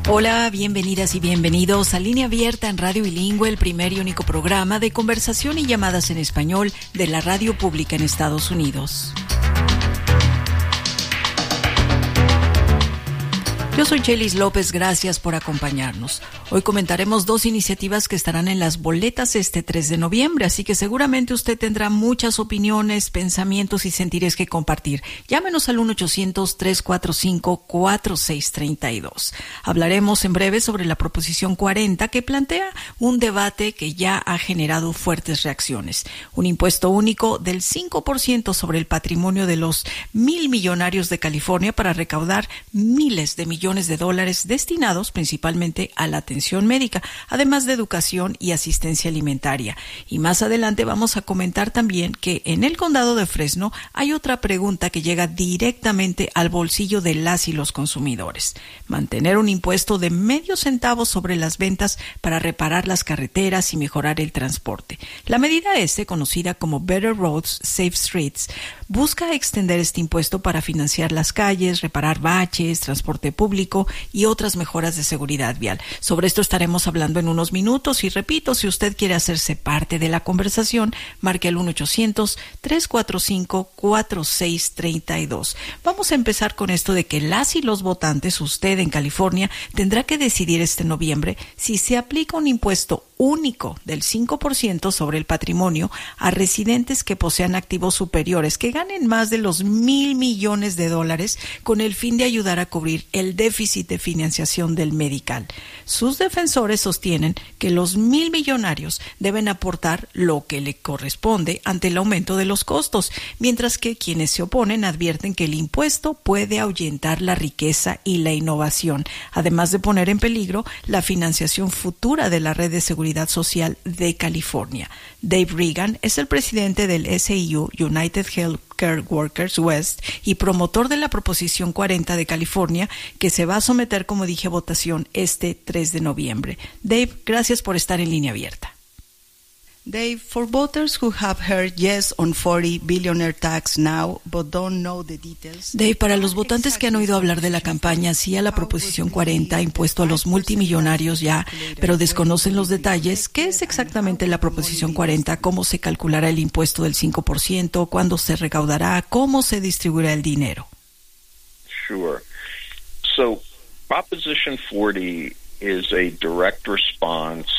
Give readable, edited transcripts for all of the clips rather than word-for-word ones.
Hola, bienvenidas y bienvenidos a Línea Abierta en Radio Bilingüe, el primer y único programa de conversación y llamadas en español de la radio pública en Estados Unidos. Yo soy Chelis López, gracias por acompañarnos. Hoy comentaremos dos iniciativas que estarán en las boletas este 3 de noviembre, así que seguramente usted tendrá muchas opiniones, pensamientos y sentires que compartir. Llámenos al 1-800-345-4632. Hablaremos en breve sobre la proposición 40 que plantea un debate que ya ha generado fuertes reacciones. Un impuesto único del 5% sobre el patrimonio de los 1,000 millonarios de California para recaudar miles de millones de dólares destinados principalmente a la atención médica, además de educación y asistencia alimentaria. Y más adelante vamos a comentar también que en el condado de Fresno hay otra pregunta que llega directamente al bolsillo de las y los consumidores. Mantener un impuesto de medio centavo sobre las ventas para reparar las carreteras y mejorar el transporte. La medida conocida como Better Roads, Safe Streets, busca extender este impuesto para financiar las calles, reparar baches, transporte público y otras mejoras de seguridad vial. Sobre esto estaremos hablando en unos minutos y repito, si usted quiere hacerse parte de la conversación, marque el 1-800-345-4632. Vamos a empezar con esto de que las y los votantes, usted en California, tendrá que decidir este noviembre si se aplica un impuesto único del 5% sobre el patrimonio a residentes que posean activos superiores, que ganen más de los 1,000 millones de dólares con el fin de ayudar a cubrir el déficit de financiación del Medical. Sus defensores sostienen que los 1,000 millonarios deben aportar lo que le corresponde ante el aumento de los costos, mientras que quienes se oponen advierten que el impuesto puede ahuyentar la riqueza y la innovación, además de poner en peligro la financiación futura de la red de seguridad social de California. Dave Regan es el presidente del SEIU, United Healthcare Workers West, y promotor de la proposición 40 de California, que se va a someter, como dije, a votación este 3 de noviembre. Dave, gracias por estar en Línea Abierta. Dave, for voters who have heard yes on 40 billionaire tax now but don't know the details. Dave, para los votantes que han oído hablar de la campaña sí a la proposición 40 impuesto a los multimillonarios ya, pero desconocen los detalles, ¿qué es exactamente la proposición 40? ¿Cómo se calculará el impuesto del 5%? ¿Cuándo se recaudará? ¿Cómo se distribuirá el dinero? Sure. So, Proposition 40 is a direct response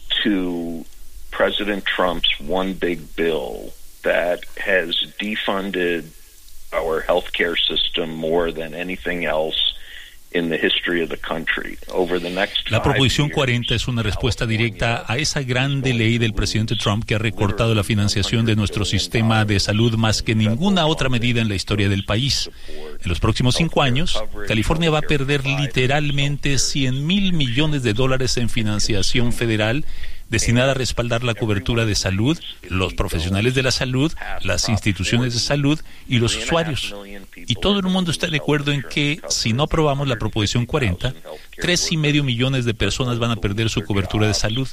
to President Trump's one big bill that has defunded our healthcare system more than anything else in the history of the country. Over the next La proposición 40 es una respuesta directa a esa grande ley del presidente Trump que ha recortado la financiación de nuestro sistema de salud más que ninguna otra medida en la historia del país. En los próximos 5 años, California va a perder literalmente 100,000 millones de dólares en financiación federal destinada a respaldar la cobertura de salud, los profesionales de la salud, las instituciones de salud y los usuarios. Y todo el mundo está de acuerdo en que, si no aprobamos la proposición 40, 3,5 millones de personas van a perder su cobertura de salud.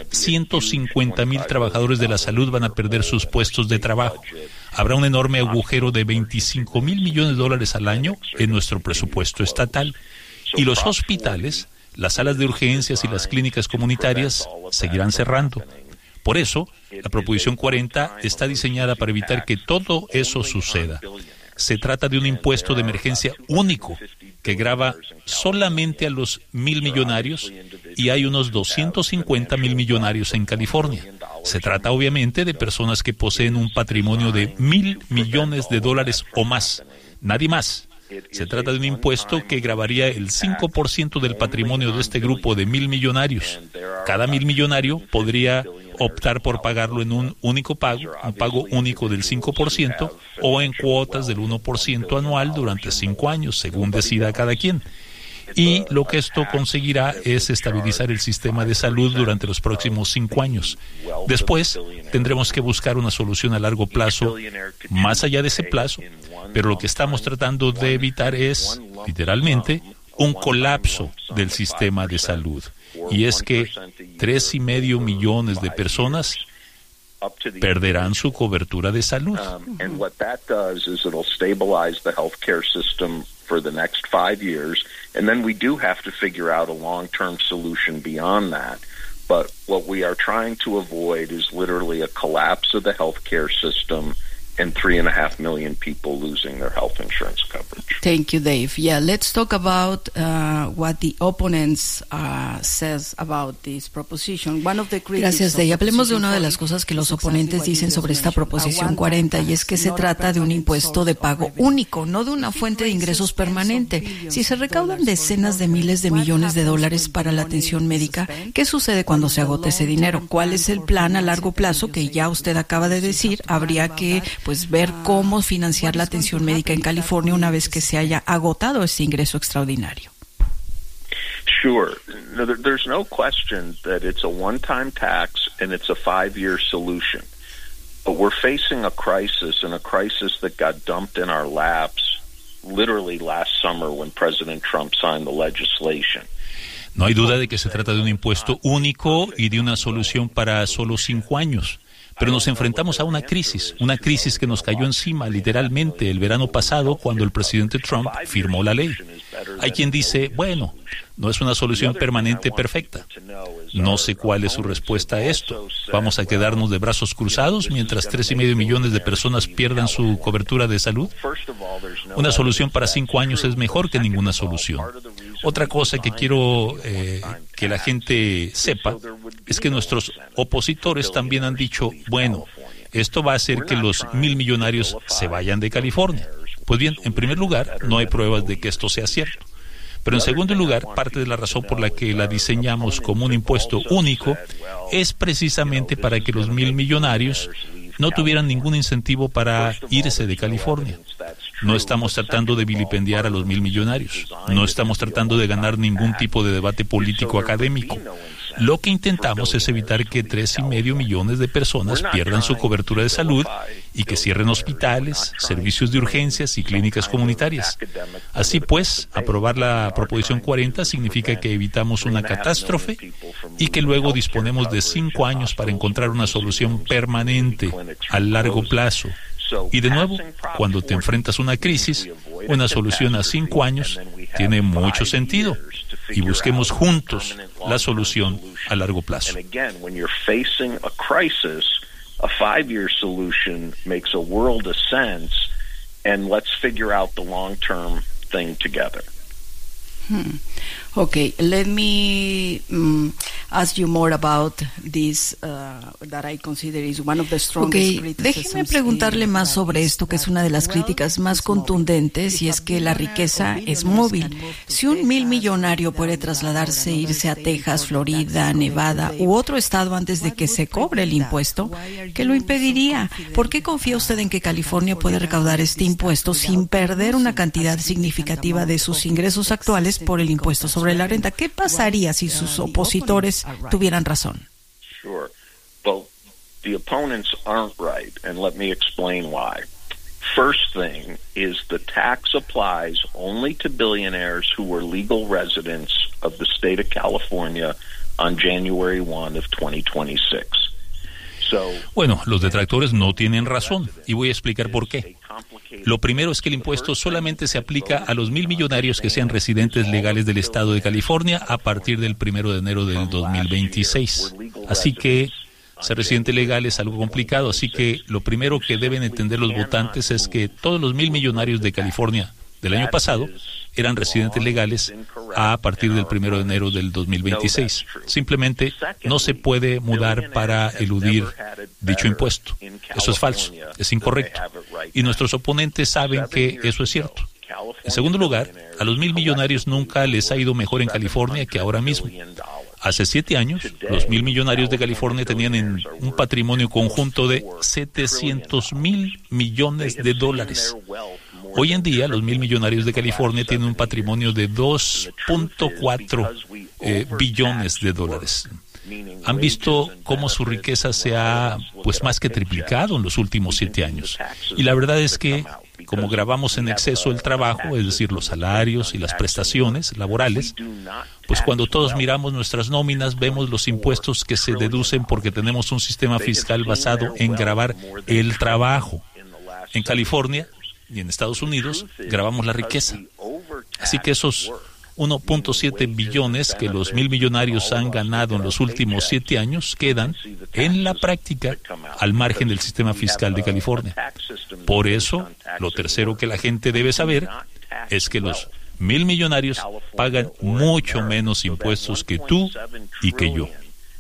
150,000 trabajadores de la salud van a perder sus puestos de trabajo. Habrá un enorme agujero de 25,000 millones de dólares al año en nuestro presupuesto estatal. Y los hospitales, las salas de urgencias y las clínicas comunitarias seguirán cerrando. Por eso, la proposición 40 está diseñada para evitar que todo eso suceda. Se trata de un impuesto de emergencia único que grava solamente a los 1,000 millonarios y hay unos 250,000 millonarios en California. Se trata obviamente de personas que poseen un patrimonio de 1,000 millones de dólares o más, nadie más. Se trata de un impuesto que gravaría el 5% del patrimonio de este grupo de 1,000 millonarios. Cada 1,000 millonario podría optar por pagarlo en un único pago, un pago único del 5%, o en cuotas del 1% anual durante 5 años, según decida cada quien. Y lo que esto conseguirá es estabilizar el sistema de salud durante los próximos 5 años. Después, tendremos que buscar una solución a largo plazo, más allá de ese plazo, pero lo que estamos tratando de evitar es, literalmente, un colapso del sistema de salud. Y es que 3,5 millones de personas perderán su cobertura de salud. And what that does is it'll stabilize the healthcare system for the next 5 years, and then we do have to figure out a long-term solution beyond that. But what we are trying to avoid is literally a collapse of the healthcare system and 3.5 million people losing their health insurance coverage. Thank you, Dave. Yeah, let's talk about what the opponents says about this proposition. One of the Gracias, Dave. Hablemos de una de las cosas que los oponentes dicen sobre esta proposición 40, y es que se trata de un impuesto de pago único, no de una fuente de ingresos permanente. Si se recaudan decenas de miles de millones de dólares para la atención médica, ¿qué sucede cuando se agota ese dinero? ¿Cuál es el plan a largo plazo que ya usted acaba de decir? Habría que ver cómo financiar la atención médica en California una vez que se haya agotado ese ingreso extraordinario. Sure. No, there's no question that it's a one-time tax and it's a 5-year solution. But we're facing a crisis, and a crisis that got dumped in our laps literally last summer when President Trump signed the legislation. No hay duda de que se trata de un impuesto único y de una solución para solo 5 años. Pero nos enfrentamos a una crisis que nos cayó encima literalmente el verano pasado cuando el presidente Trump firmó la ley. Hay quien dice, bueno, no es una solución permanente perfecta. No sé cuál es su respuesta a esto. ¿Vamos a quedarnos de brazos cruzados mientras 3.5 millones de personas pierdan su cobertura de salud? Una solución para 5 años es mejor que ninguna solución. Otra cosa que quiero que la gente sepa es que nuestros opositores también han dicho, bueno, esto va a hacer que los 1,000 millonarios se vayan de California. Pues bien, en primer lugar, no hay pruebas de que esto sea cierto. Pero en segundo lugar, parte de la razón por la que la diseñamos como un impuesto único es precisamente para que los 1,000 millonarios no tuvieran ningún incentivo para irse de California. No estamos tratando de vilipendiar a los 1,000 millonarios. No estamos tratando de ganar ningún tipo de debate político académico. Lo que intentamos es evitar que 3.5 millones de personas pierdan su cobertura de salud y que cierren hospitales, servicios de urgencias y clínicas comunitarias. Así pues, aprobar la proposición 40 significa que evitamos una catástrofe y que luego disponemos de 5 años para encontrar una solución permanente a largo plazo. Y de nuevo, cuando te enfrentas a una crisis, una solución a 5 años tiene mucho sentido. Y busquemos juntos la solución a largo plazo. A 5-year solution makes a world of sense, and let's figure out the long-term thing together. Okay, let me ask you more about this that I consider is one of the strongest criticisms. Déjeme preguntarle más sobre esto, que es una de las críticas más contundentes, y es que la riqueza es móvil. Si un 1,000 millonario puede trasladarse e irse a Texas, Florida, Nevada u otro estado antes de que se cobre el impuesto, ¿qué lo impediría? ¿Por qué confía usted en que California puede recaudar este impuesto sin perder una cantidad significativa de sus ingresos actuales por el impuesto sobre la renta? ¿Qué pasaría si sus opositores tuvieran razón? Sure. Well, the opponents aren't right, and let me explain why. First thing is the tax applies only to billionaires who were legal residents of the state of California on January 1 of 2026. Bueno, los detractores no tienen razón, y voy a explicar por qué. Lo primero es que el impuesto solamente se aplica a los 1,000 millonarios que sean residentes legales del estado de California a partir del 1 de enero del 2026. Así que ser residente legal es algo complicado, así que lo primero que deben entender los votantes es que todos los 1,000 millonarios de California del año pasado eran residentes legales a partir del 1 de enero del 2026. Simplemente no se puede mudar para eludir dicho impuesto. Eso es falso, es incorrecto. Y nuestros oponentes saben que eso es cierto. En segundo lugar, a los 1,000 millonarios nunca les ha ido mejor en California que ahora mismo. Hace 7 años, los 1,000 millonarios de California tenían un patrimonio conjunto de $700,000 millones. Hoy en día, los 1,000 millonarios de California tienen un patrimonio de $2.4 billones. Han visto cómo su riqueza se ha, más que triplicado en los últimos 7 años. Y la verdad es que como gravamos en exceso el trabajo, es decir, los salarios y las prestaciones laborales, pues cuando todos miramos nuestras nóminas vemos los impuestos que se deducen porque tenemos un sistema fiscal basado en gravar el trabajo. En California y en Estados Unidos gravamos la riqueza. Así que esos 1.7 billones que los 1,000 millonarios han ganado en los últimos 7 años quedan, en la práctica, al margen del sistema fiscal de California. Por eso, lo tercero que la gente debe saber es que los 1,000 millonarios pagan mucho menos impuestos que tú y que yo.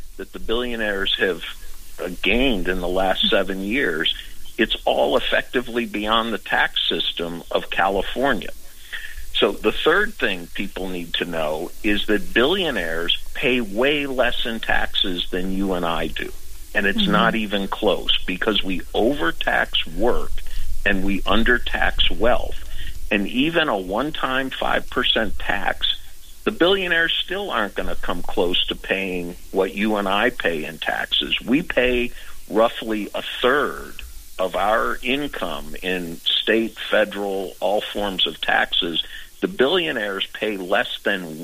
It's all effectively beyond the tax system of California. So the third thing people need to know is that billionaires pay way less in taxes than you and I do. And it's not even close because we overtax work and we undertax wealth. And even a one-time 5% tax, the billionaires still aren't going to come close to paying what you and I pay in taxes. We pay roughly a third of our income in state, federal, all forms of taxes. The billionaires pay less than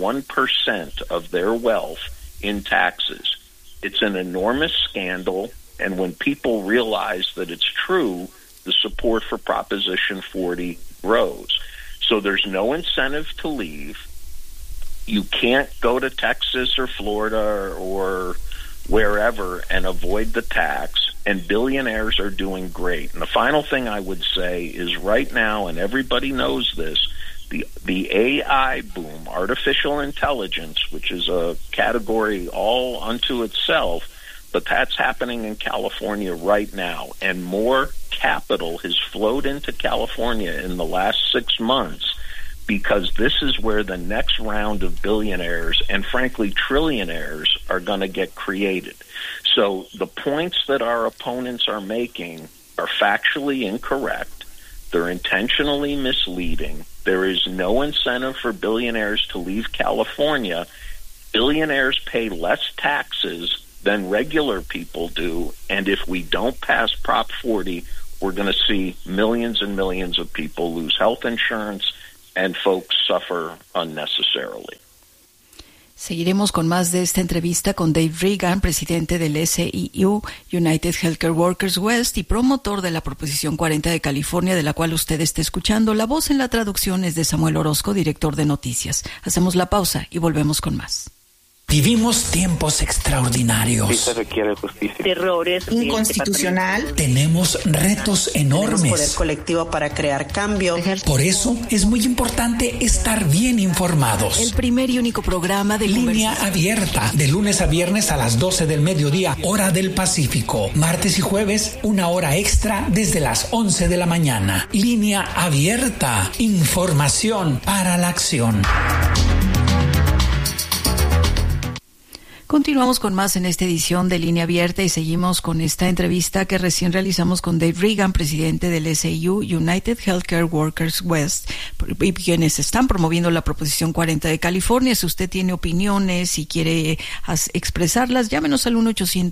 1% of their wealth in taxes. It's an enormous scandal, and when people realize that it's true, the support for Proposition 40 grows. So there's no incentive to leave. You can't go to Texas or Florida or wherever and avoid the tax, and billionaires are doing great. And the final thing I would say is right now, and everybody knows this, the AI boom, artificial intelligence, which is a category all unto itself, but that's happening in California right now, and more capital has flowed into California in the last 6 months because this is where the next round of billionaires and, frankly, trillionaires are going to get created. So the points that our opponents are making are factually incorrect. They're intentionally misleading. There is no incentive for billionaires to leave California. Billionaires pay less taxes than regular people do, and if we don't pass Prop 40, we're going to see millions and millions of people lose health insurance and folks suffer unnecessarily. Seguiremos con más de esta entrevista con Dave Reagan, presidente del SEIU, United Healthcare Workers West, y promotor de la Proposición 40 de California, de la cual usted está escuchando. La voz en la traducción es de Samuel Orozco, director de noticias. Hacemos la pausa y volvemos con más. Vivimos tiempos extraordinarios. Sí se requiere justicia. Terrores inconstitucional. Tenemos retos enormes. Tenemos poder colectivo para crear cambio. Por eso es muy importante estar bien informados. El primer y único programa de Línea Abierta, de lunes a viernes a las 12 del mediodía, hora del Pacífico. Martes y jueves, 1 hora extra desde las 11 de la mañana. Línea Abierta, información para la acción. Continuamos con más en esta edición de Línea Abierta y seguimos con esta entrevista que recién realizamos con Dave Reagan, presidente del SEIU, United Healthcare Workers West, y quienes están promoviendo la Proposición 40 de California. Si usted tiene opiniones y quiere expresarlas, llámenos al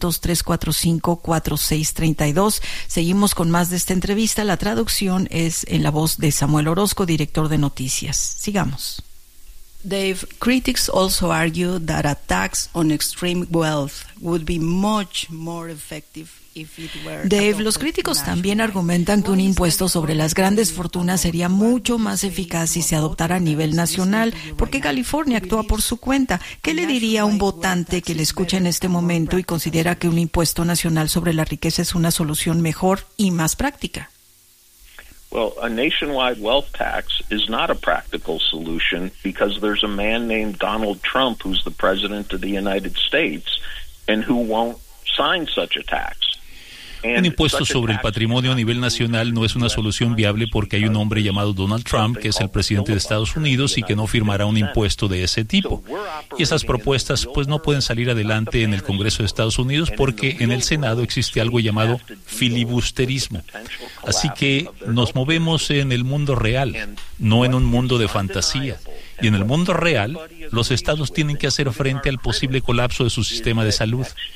1-800-345-4632. Seguimos con más de esta entrevista. La traducción es en la voz de Samuel Orozco, director de noticias. Sigamos. Dave, critics also argue that a tax on extreme wealth would be much more effective if it were. Dave, los críticos también argumentan que un impuesto sobre las grandes fortunas sería mucho más eficaz si se adoptara a nivel nacional, porque California actúa por su cuenta. ¿Qué le diría a un votante que le escucha en este momento y considera que un impuesto nacional sobre la riqueza es una solución mejor y más práctica? Well, a nationwide wealth tax is not a practical solution because there's a man named Donald Trump who's the president of the United States and who won't sign such a tax. Un impuesto sobre el patrimonio a nivel nacional no es una solución viable porque hay un hombre llamado Donald Trump, que es el presidente de Estados Unidos y que no firmará un impuesto de ese tipo. Y esas propuestas pues no pueden salir adelante en el Congreso de Estados Unidos porque en el Senado existe algo llamado filibusterismo. Así que nos movemos en el mundo real, no en un mundo de fantasía. Y en el mundo real, los estados tienen que hacer frente al posible colapso de su sistema de salud.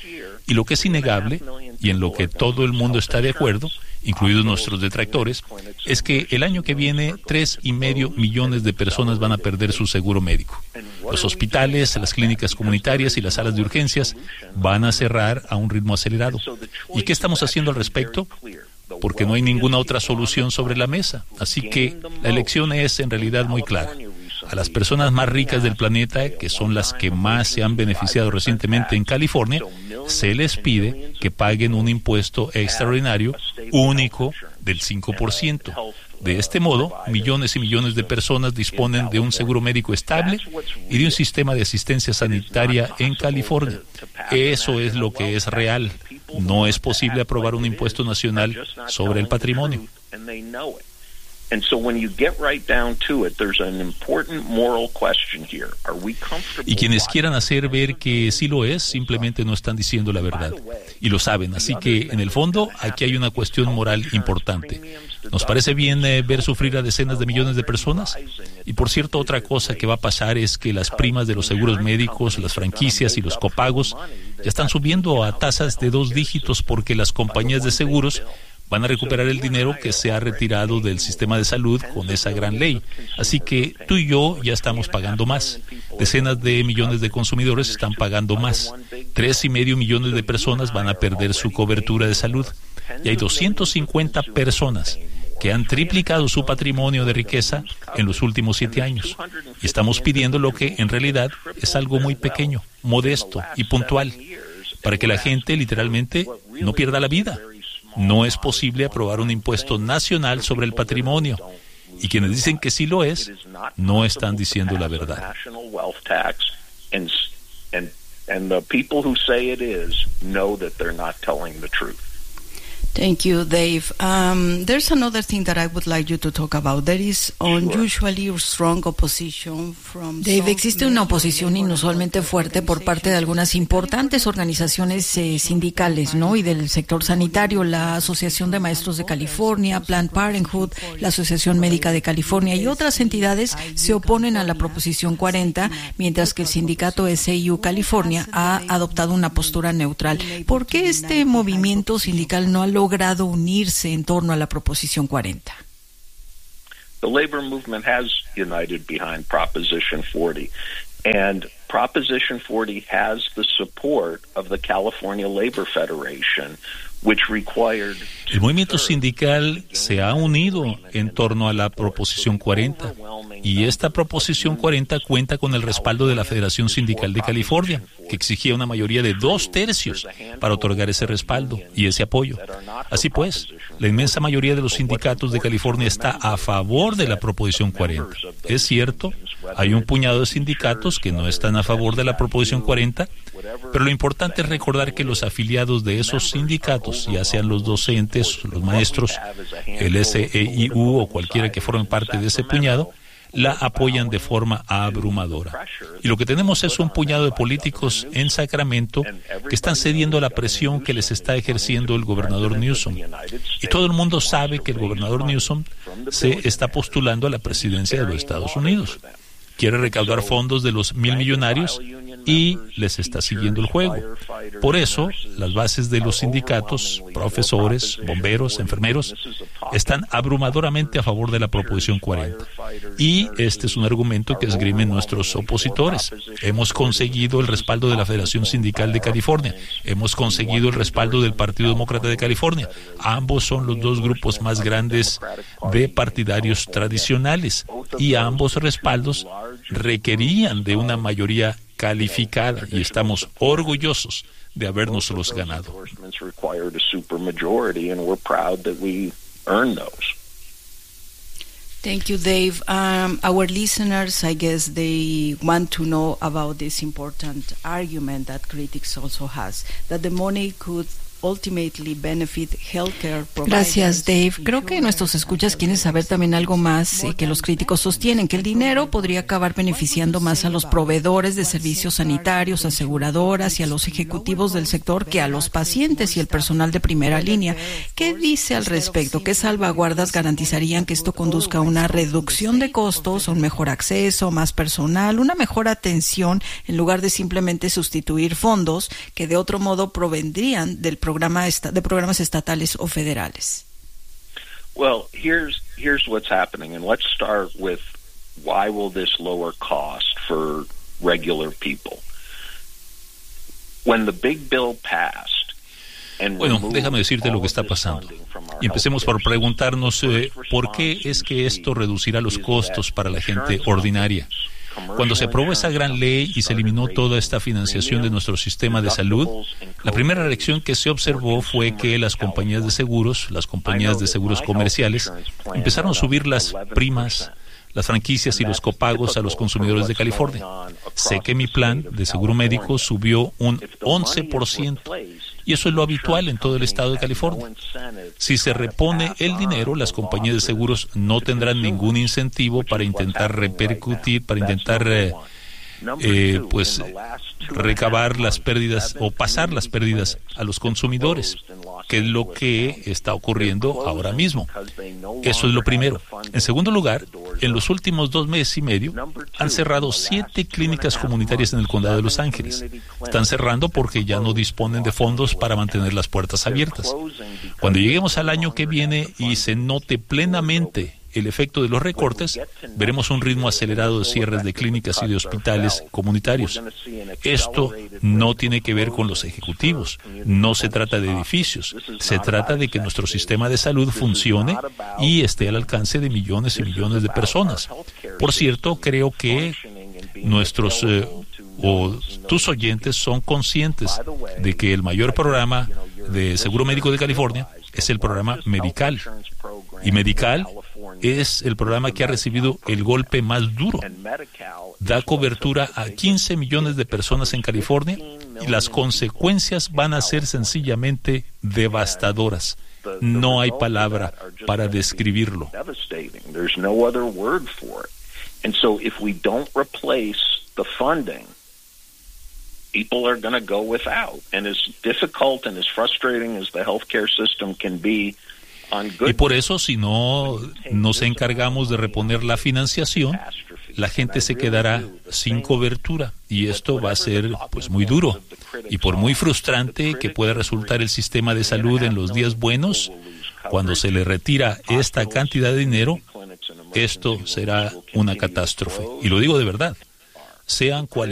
Y lo que es innegable, y en lo que todo el mundo está de acuerdo, incluidos nuestros detractores, es que el año que viene 3,5 millones de personas van a perder su seguro médico. Los hospitales, las clínicas comunitarias y las salas de urgencias van a cerrar a un ritmo acelerado. ¿Y qué estamos haciendo al respecto? Porque no hay ninguna otra solución sobre la mesa. Así que la elección es en realidad muy clara. A las personas más ricas del planeta, que son las que más se han beneficiado recientemente en California, se les pide que paguen un impuesto extraordinario único del 5%. De este modo, millones y millones de personas disponen de un seguro médico estable y de un sistema de asistencia sanitaria en California. Eso es lo que es real. No es posible aprobar un impuesto nacional sobre el patrimonio. And so when you get right down to it, there's an important moral question here. Are we comfortable? Y quienes quieran hacer ver que sí lo es, simplemente no están diciendo la verdad. Y lo saben. Así que, en el fondo, aquí hay una cuestión moral importante. ¿Nos parece bien ver sufrir a decenas de millones de personas? Y por cierto, otra cosa que va a pasar es que las primas de los seguros médicos, las franquicias y los copagos ya están subiendo a tasas de 2 dígitos porque las compañías de seguros van a recuperar el dinero que se ha retirado del sistema de salud con esa gran ley. Así que tú y yo ya estamos pagando más. Decenas de millones de consumidores están pagando más. 3,5 millones de personas van a perder su cobertura de salud. Y hay 250 personas que han triplicado su patrimonio de riqueza en los últimos 7 años. Y estamos pidiendo lo que en realidad es algo muy pequeño, modesto y puntual, para que la gente literalmente no pierda la vida. No es posible aprobar un impuesto nacional sobre el patrimonio. Y quienes dicen que sí lo es, no están diciendo la verdad. And the people who say it is know that they're not telling the truth. Thank you, Dave. There's another thing that I would like you to talk about. There is unusually strong opposition from Dave, existe una oposición inusualmente fuerte por parte de algunas importantes organizaciones sindicales, ¿no? Y del sector sanitario, la Asociación de Maestros de California, Planned Parenthood, la Asociación Médica de California y otras entidades se oponen a la Proposición 40, mientras que el sindicato SIU California ha adoptado una postura neutral. ¿Por qué este movimiento sindical no ha logrado unirse en torno a la Proposición 40? The labor movement has united behind Proposition 40, and Proposition 40 has the support of the California Labor Federation, which required... El movimiento sindical se ha unido en torno a la Proposición 40 y esta Proposición 40 cuenta con el respaldo de la Federación Sindical de California, que exigía una mayoría de 2/3 para otorgar ese respaldo y ese apoyo. Así pues, la inmensa mayoría de los sindicatos de California está a favor de la Proposición 40. Es cierto, hay un puñado de sindicatos que no están a favor de la Proposición 40, pero lo importante es recordar que los afiliados de esos sindicatos, ya sean los docentes, los maestros, el SEIU o cualquiera que forme parte de ese puñado, la apoyan de forma abrumadora. Y lo que tenemos es un puñado de políticos en Sacramento que están cediendo a la presión que les está ejerciendo el gobernador Newsom. Y todo el mundo sabe que el gobernador Newsom se está postulando a la presidencia de los Estados Unidos. Quiere recaudar fondos de los 1,000 millonarios y les está siguiendo el juego. Por eso, las bases de los sindicatos, profesores, bomberos, enfermeros, están abrumadoramente a favor de la Proposición 40. Y este es un argumento que esgrimen nuestros opositores. Hemos conseguido el respaldo de la Federación Sindical de California. Hemos conseguido el respaldo del Partido Demócrata de California. Ambos son los 2 grupos más grandes de partidarios tradicionales. Y ambos respaldos requerían de una mayoría calificada y estamos orgullosos de habernoslos ganado. Thank you, Dave. Our listeners, I guess they want to know about this important argument that critics also has, that the money could ultimately benefit healthcare providers. Gracias, Dave. Creo que nuestros escuchas quieren saber también algo más que los críticos sostienen, que el dinero podría acabar beneficiando más a los proveedores de servicios sanitarios, aseguradoras y a los ejecutivos del sector que a los pacientes y el personal de primera línea. ¿Qué dice al respecto? ¿Qué salvaguardas garantizarían que esto conduzca a una reducción de costos, a un mejor acceso, más personal, una mejor atención, en lugar de simplemente sustituir fondos que de otro modo provendrían de programas estatales o federales? Well, here's what's happening, and let's start with why will this lower cost for regular people? When the big bill passed, bueno, déjame decirte lo que está pasando. Y empecemos por preguntarnos por qué es que esto reducirá los costos para la gente ordinaria. Cuando se aprobó esa gran ley y se eliminó toda esta financiación de nuestro sistema de salud, la primera reacción que se observó fue que las compañías de seguros comerciales, empezaron a subir las primas, las franquicias y los copagos a los consumidores de California. Sé que mi plan de seguro médico subió un 11%. Y eso es lo habitual en todo el estado de California. Si se repone el dinero, las compañías de seguros no tendrán ningún incentivo para intentar repercutir, para intentar recabar las pérdidas o pasar las pérdidas a los consumidores, que es lo que está ocurriendo ahora mismo. Eso es lo primero. En segundo lugar, en los últimos 2 meses y medio han cerrado 7 clínicas comunitarias en el condado de Los Ángeles. Están cerrando porque ya no disponen de fondos para mantener las puertas abiertas. Cuando lleguemos al año que viene y se note plenamente el efecto de los recortes, veremos un ritmo acelerado de cierres de clínicas y de hospitales comunitarios. Esto no tiene que ver con los ejecutivos, no se trata de edificios, se trata de que nuestro sistema de salud funcione y esté al alcance de millones y millones de personas. Por cierto, creo que nuestros tus oyentes son conscientes de que el mayor programa de seguro médico de California es el programa Medical. Y Medical es el programa que ha recibido el golpe más duro. Da cobertura a 15 millones de personas en California y las consecuencias van a ser sencillamente devastadoras. No hay palabra para describirlo. And so if we don't replace the funding, people are going to go without. And as difficult and as frustrating as the healthcare system can be, y por eso, si no nos encargamos de reponer la financiación, la gente se quedará sin cobertura y esto va a ser muy duro. Y por muy frustrante que pueda resultar el sistema de salud en los días buenos, cuando se le retira esta cantidad de dinero, esto será una catástrofe. Y lo digo de verdad. Sean cuales